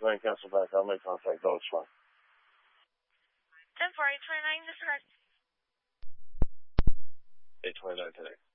ahead and cancel back. I'll make contact. Oh, it's fine. 10-4, 829, disregard. 829 today.